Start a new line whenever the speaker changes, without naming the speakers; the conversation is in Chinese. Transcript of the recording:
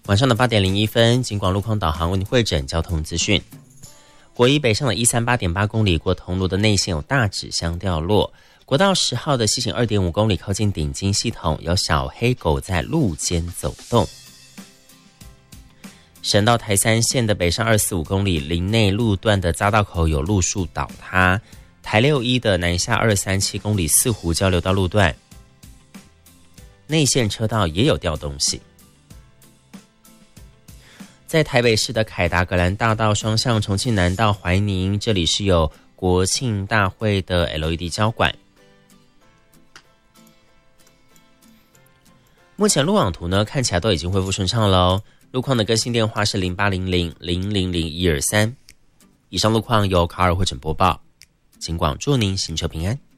晚上的8点01分，警广路况导航为您汇整交通资讯。国一北上的138.8公里过桐庐的内线有大纸箱掉落，国道10号的西行2.5公里靠近顶金系统有小黑狗在路间走动。省道台3线的北上245公里林内路段的匝道口有路树倒塌，台61的南下237公里四湖交流道路段内线车道也有掉东西。在台北市的凯达格兰大道双向重庆南到怀宁，这里是有国庆大会的 LED 交管。目前路网图呢看起来都已经恢复顺畅喽。路况的更新电话是0800000123。以上路况由卡尔汇整播报，警广祝您行车平安。